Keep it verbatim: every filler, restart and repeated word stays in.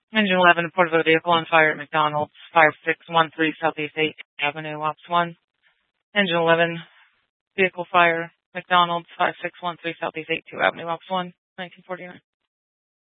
Engine eleven, report of a vehicle on fire at McDonald's, five six one three Southeast eighth Avenue, Ops one. Engine eleven, vehicle fire, McDonald's, five six one three Southeast eighth Avenue, Ops one, nineteen forty-nine.